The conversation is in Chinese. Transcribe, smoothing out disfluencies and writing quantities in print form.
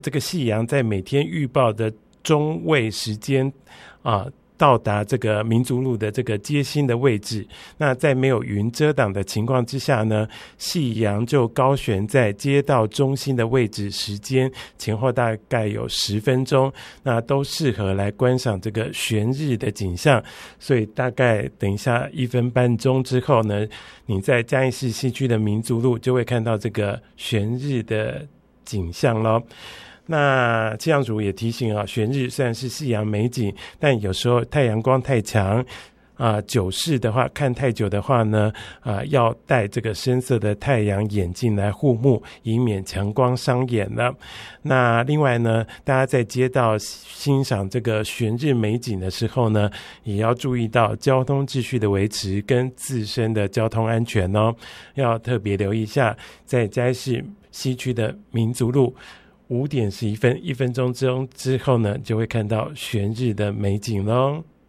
这个夕阳在每天预报的中位时间到达这个民族路的这个街心的位置，那在没有云遮挡的情况之下呢，夕阳就高悬在街道中心的位置，时间前后大概有10分钟，那都适合来观赏这个悬日的景象。所以大概等一下1分半钟之后呢，你在嘉义市西区的民族路就会看到这个悬日的景象咯。那气象署也提醒悬日虽然是夕阳美景，但有时候太阳光太强久视的话，看太久的话呢要戴这个深色的太阳眼镜来护目，以免强光伤眼了。那另外呢，大家在街道欣赏这个悬日美景的时候呢，也要注意到交通秩序的维持跟自身的交通安全哦，要特别留意一下。在嘉义市西区的民族路5点11分，1分钟之后呢，就会看到悬日的美景咯。